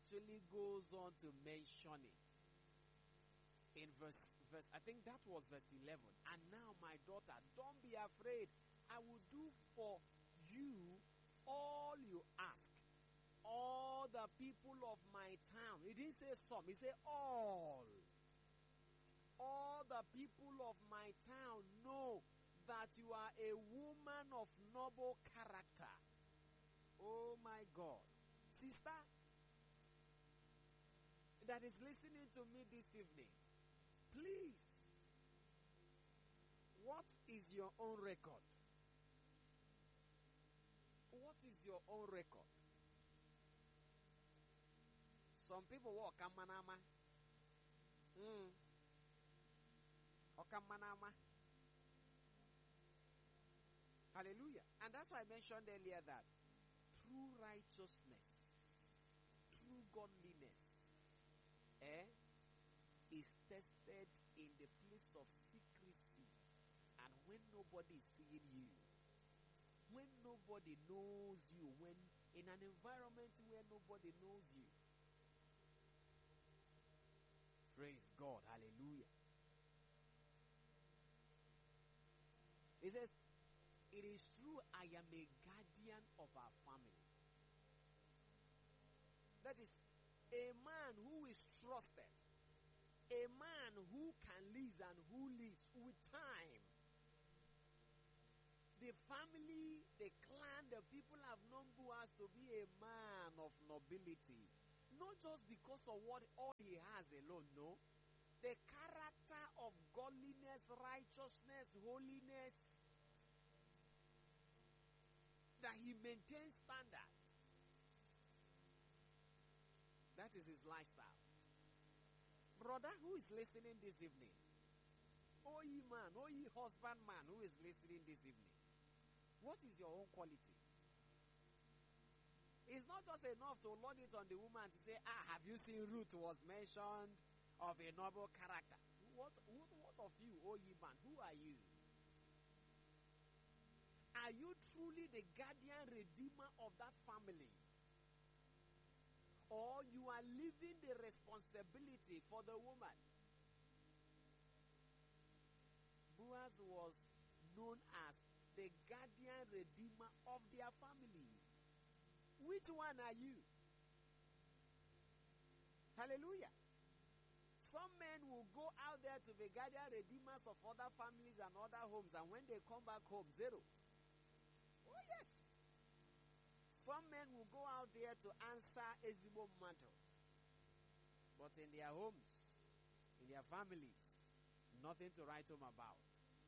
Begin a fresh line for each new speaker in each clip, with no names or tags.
actually goes on to mention it. In verse, I think that was verse 11. And now, my daughter, don't be afraid. I will do for you all you ask. All the people of my town. He didn't say some, he said all. All the people of my town know that you are a woman of noble character. Oh my God. Sister, that is listening to me this evening, please, what is your own record? What is your own record? Some people walk Kamanama. Okamanama. Hallelujah. And that's why I mentioned earlier that true righteousness, true godliness, is tested in the place of secrecy. And when nobody is seeing you, when nobody knows you, when in an environment where nobody knows you. Praise God. Hallelujah. He says, it is true, I am a guardian of our family. That is, a man who is trusted, a man who can lead and who leads with time. The family, the clan, the people have known Boaz to be a man of nobility. Not just because of what all he has alone, no. The character of godliness, righteousness, holiness, that he maintains standard. That is his lifestyle. Brother who is listening this evening, oh ye man, oh ye husbandman who is listening this evening, what is your own quality? It's not just enough to load it on the woman to say, have you seen Ruth was mentioned of a noble character? What of you, oh ye man? Who are you? Are you truly the guardian redeemer of that family? Or you are leaving the responsibility for the woman? Boaz was known as the guardian redeemer of their family. Which one are you? Hallelujah. Some men will go out there to be guardian redeemers of other families and other homes, and when they come back home, zero. Oh yes. Some men will go out there to answer Ezebo mantle. But in their homes, in their families, nothing to write home about.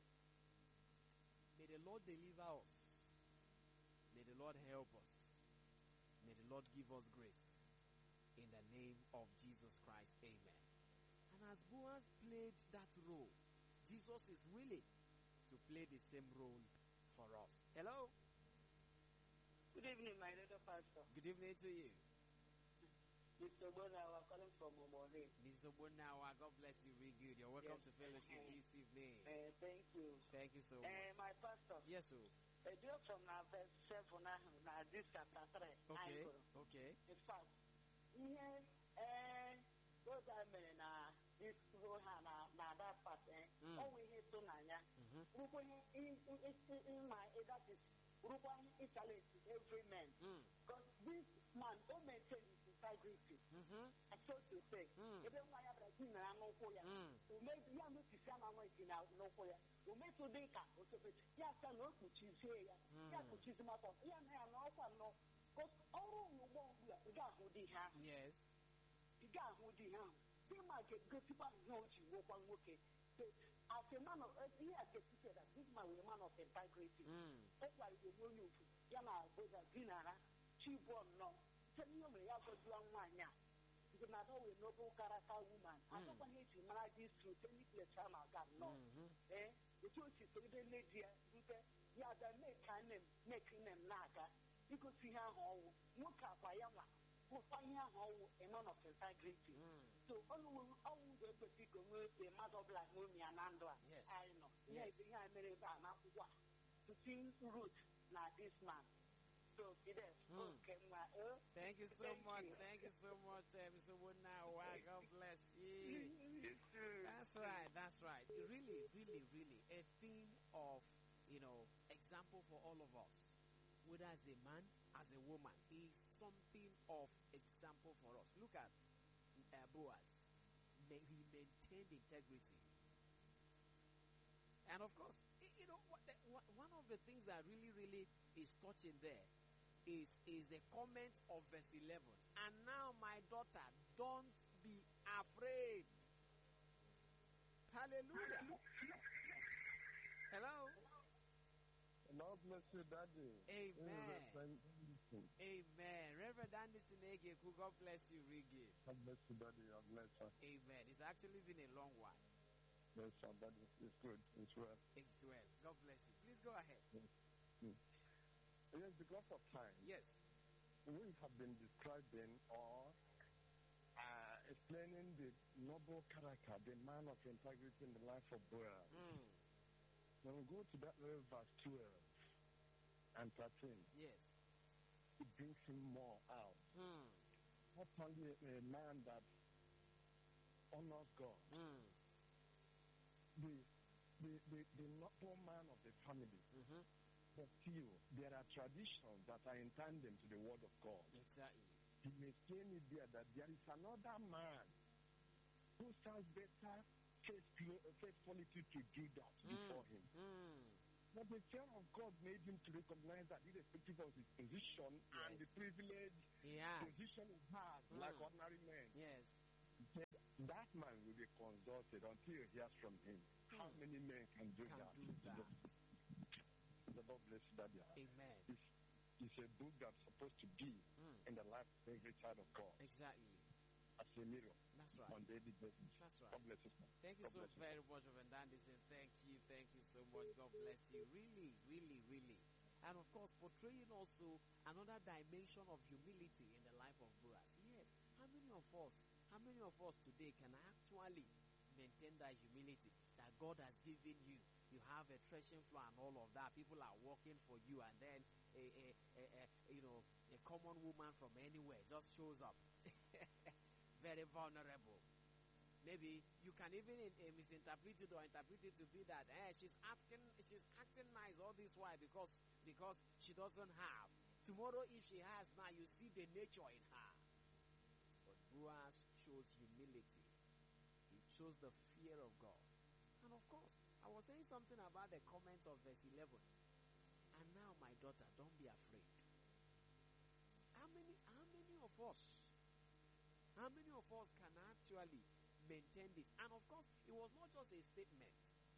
May the Lord deliver us. May the Lord help us. May the Lord give us grace. In the name of Jesus Christ, amen. And as Boaz played that role, Jesus is willing to play the same role for us. Hello?
Good evening, my little pastor.
Good evening to you.
Mr. Obonawa, calling from Omole.
Mrs. Obonawa, God bless you, really good. You're welcome to fellowship this evening.
Thank you.
Thank you so much.
My pastor.
Yes, sir.
I do from verse 7 now, this chapter 3.
Okay, okay.
In fact, those are men, this that part, always hit to Nanya. In my, that is, Italy to every man. Because this man don't maintain his integrity. I so to say. Even when I have a dinner, I know for you. To make the young to see my way in out, no for you. To make to the car, yes, I know which is here. Yes, which is my fault. Yeah, I know. Because all you want, the guy who did have.
Yes.
The guy who did have. They might get good people know you walk on working. As a man of he has to say that this man is a man of integrity. That's why you know you Yama was a dinner, she born no. Tell me you have to do one. Because not always noble character woman. I don't want to marry this through any place I'm a god. No. The truth is the lady, yeah, the making them naga. Because she has all look up by Yama. Who find her a man of integrity. So all the people with the mother black women and Andra.
Yes.
I know. Yes, I married to see root now this man. So, Fidel, okay,
Thank you so
Thank
much.
you.
Thank you so much, Mr. Wunawa. God bless you.
you too.
That's right. That's right. Really, really, really a thing of, example for all of us. Whether as a man, as a woman, is something of example for us. Look at Boaz. He maintained integrity. And of course, one of the things that really, really is touching there is the comment of verse 11. And now, my daughter, don't be afraid. Hallelujah. Hello.
Lord bless you, Daddy.
Amen.
Amen.
Amen. Reverend Anderson Egeku, God bless you, Rigi.
God bless you, Daddy. God bless you.
Amen. It's actually been a long while.
Yes, sir, Daddy. It's good. It's well.
It's well. God bless you. Please go ahead.
Yes, because of time.
Yes.
We have been describing or explaining the noble character, the man of integrity in the life of Boaz. When we go to that very verse 12 and 13,
Yes.
it brings him more out. Not only a man that honors God, the noble man of the family, but still there are traditions that are in tandem to the word of God.
Exactly.
He may explain it there that there is another man who stands better faithfully to do that before him. But the fear of God made him to recognize that irrespective of his position and the privileged position he has, like ordinary men, he said, that man will be consulted until he hears from him. How many men can do that? The Lord bless you, Daddy.
Amen.
It's a book that's supposed to be in the life of every child of God.
Exactly.
As a mirror.
That's right.
On daily basis.
That's right.
God bless you, sir.
Thank you so very much, Reverend Anderson. Thank you so much. God bless you. Really, really, really. And of course, portraying also another dimension of humility in the life of Boaz. Yes. How many of us today can actually maintain that humility that God has given you? You have a threshing floor and all of that. People are working for you, and then a common woman from anywhere just shows up. Very vulnerable. Maybe you can even misinterpret it or interpret it to be that she's acting nice all this while because she doesn't have. Tomorrow, if she has now, you see the nature in her. But Boaz shows humility. He shows the fear of God. And of course, I was saying something about the comments of verse 11. And now, my daughter, don't be afraid. How many of us can actually maintain this? And of course, it was not just a statement.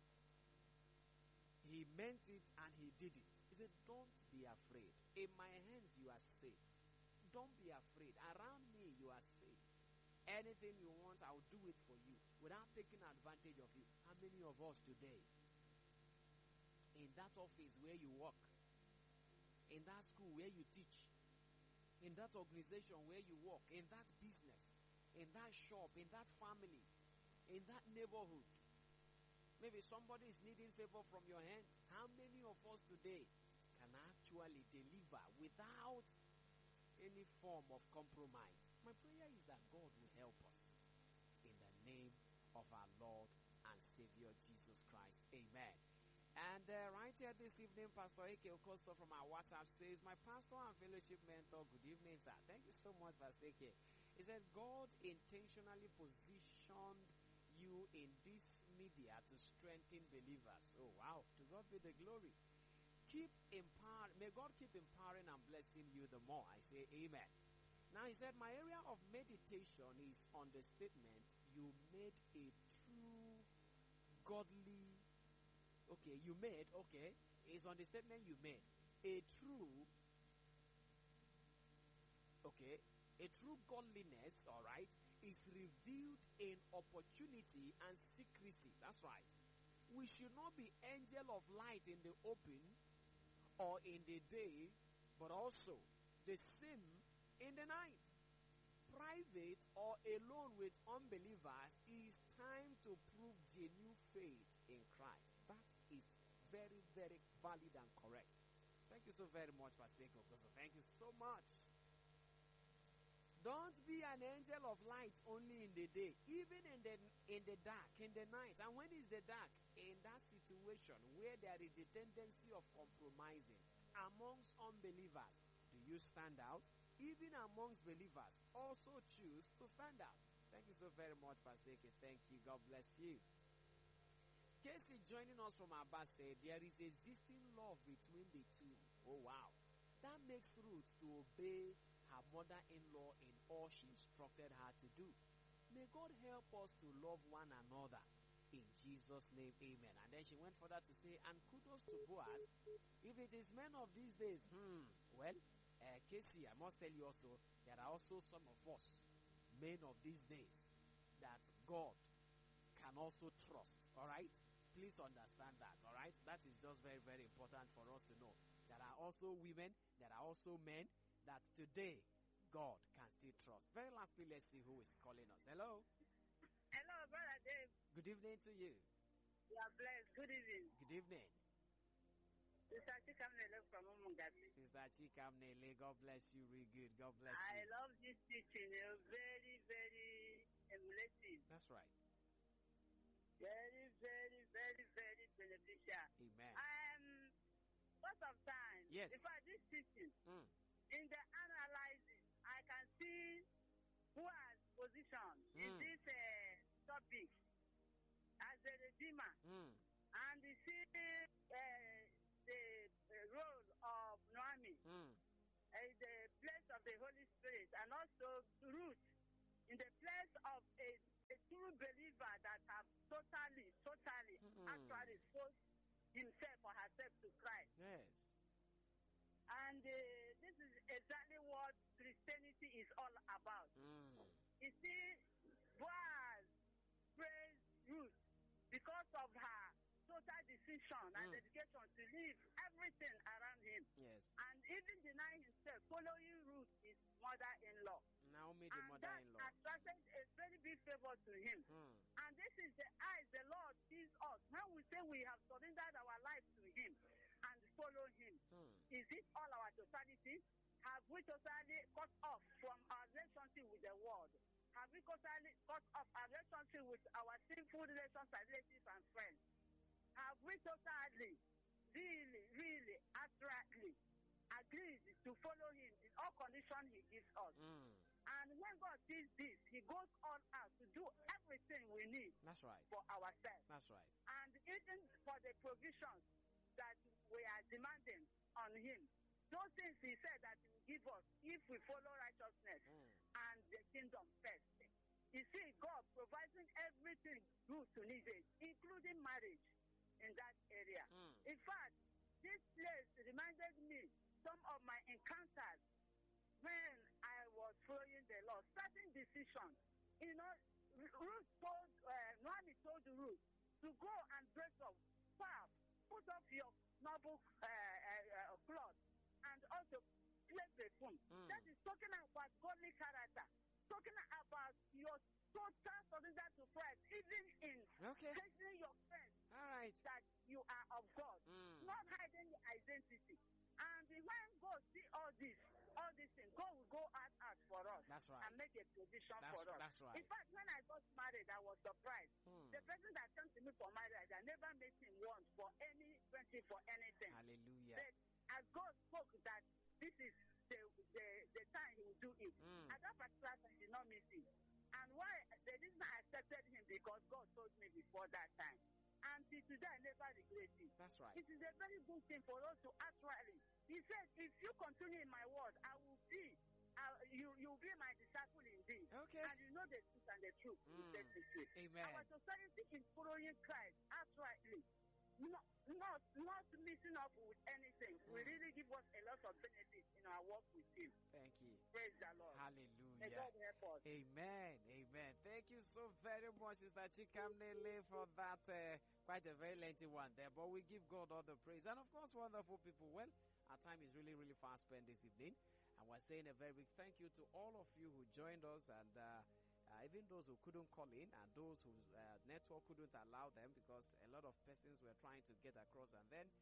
He meant it and he did it. He said, don't be afraid. In my hands, you are safe. Don't be afraid. Around me, you are safe. Anything you want, I'll do it for you without taking advantage of you. How many of us today, in that office where you work, in that school where you teach, in that organization where you work, in that business, in that shop, in that family, in that neighborhood, maybe somebody is needing favor from your hands. How many of us today can actually deliver without any form of compromise? My prayer is that God will help us in the name of our Lord and Savior Jesus Christ. Amen. And right here this evening, Pastor Eke Okoso from our WhatsApp says, my pastor and fellowship mentor, good evening, sir. Thank you so much, Pastor Eke. He said, God intentionally positioned you in this media to strengthen believers. Oh, wow. To God be the glory. May God keep empowering and blessing you the more. I say amen. Now he said, my area of meditation is on the statement, you made a true godly, is on the statement you made. A true godliness, all right, is revealed in opportunity and secrecy. That's right. We should not be angel of light in the open or in the day, but also the same in the night. Private or alone with unbelievers is time to prove genuine faith in Christ. That is very, very valid and correct. Thank you so very much, Pastor Kokoso. Thank you so much. Don't be an angel of light only in the day, even in the dark, in the night. And when is the dark? In that situation where there is the tendency of compromising amongst unbelievers. Do you stand out? Even amongst believers, also choose to stand out. Thank you so very much, Pastor Eke. Thank you. God bless you. Casey joining us from Abba said, there is existing love between the two. Oh, wow. That makes Ruth to obey her mother-in-law in all she instructed her to do. May God help us to love one another. In Jesus' name, amen. And then she went further to say, and kudos to Boaz. If it is men of these days, well, Casey, I must tell you also, there are also some of us, men of these days, that God can also trust, all right? Please understand that, all right? That is just very, very important for us to know. There are also women, there are also men that today God can still trust. Very lastly, let's see who is calling us. Hello?
Hello, Brother Dave.
Good evening to you.
You are blessed. Good evening.
Good evening.
Sister Chikamnele from Umungati.
Sister Chikamnele, God bless you, really good. God bless you.
I love this teaching. Very, very emulative.
That's right.
Very, very, very, very beneficial.
Amen.
Most of time,
yes.
If I this teaching, in the analyzing, I can see who has position in this topic as a redeemer, and you see the role of Naomi, the place of the Holy Spirit, and also Ruth in the place of a true believer that have totally actually sold himself or herself to Christ.
Yes.
And this is exactly what Christianity is all about. You see, Boaz praised Ruth because of her total decision and dedication to leave everything around him.
Yes. And
even deny himself, following Ruth, his mother-in-law.
Naomi, the mother-in-law.
That attracted a very big favor to him. And this is the eyes the Lord sees us when we say we have surrendered our life to him and follow him. Is it all our totality? Have we totally cut off from our relationship with the world? Have we totally cut off our relationship with our sinful relations, relatives, and friends? Have we totally, really, accurately agreed to follow him in all conditions he gives us? And when God sees this, he goes all out to do everything we need.
That's right.
For ourselves.
That's right.
And even for the provisions that we are demanding on him, those things he said that he will give us if we follow righteousness and the kingdom first. You see, God providing everything good to needed, including marriage in that area. In fact, this place reminded me some of my encounters when I was following the law, certain decisions. You know, Naomi told Ruth to go and dress up, put off your noble cloth, and also place the phone. That is talking about godly character, talking about your total surrender to Christ, even in taking your friends that you are of God, not hiding your identity. And when God see all these things, God will go out for us.
That's right.
And make a provision for us.
That's right.
In fact, when I got married, I was surprised. The person that came to me for marriage, I never made him want for any friendship for anything.
Hallelujah.
But as God spoke that this is the time he will do it, at that particular time, he did not miss it. And why the reason I accepted him, because God told me before that time. And till today, I never regret it.
That's right.
It is a very good thing for us to act rightly. He said, if you continue in my word, I will be, you will be my disciple indeed.
Okay.
And you know the truth, and the truth will set you free.
Amen.
Our society is following Christ, act rightly. Not missing up with anything. We really give us a lot of benefits in our work with him.
Thank you.
Praise the Lord.
Hallelujah.
May God help us.
Amen. Amen. Thank you so very much, Sister Chikamnele, for that quite a very lengthy one there. But we give God all the praise. And of course, wonderful people. Well, our time is really, really fast spent this evening. And we're saying a very big thank you to all of you who joined us, and even those who couldn't call in, and those whose network couldn't allow them, because a lot of persons were trying to get across. And then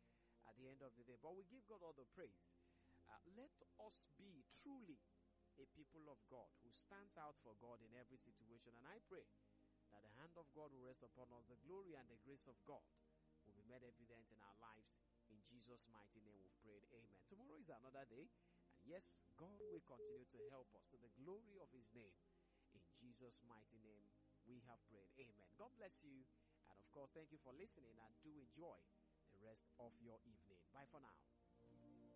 at the end of the day. But we give God all the praise. Let us be truly a people of God who stands out for God in every situation. And I pray that the hand of God will rest upon us. The glory and the grace of God will be made evident in our lives. In Jesus' mighty name we've prayed. Amen. Tomorrow is another day. And yes, God will continue to help us to the glory of His name. In Jesus' mighty name we have prayed. Amen. God bless you. And of course, thank you for listening, and do enjoy the rest of your evening. Bye for now.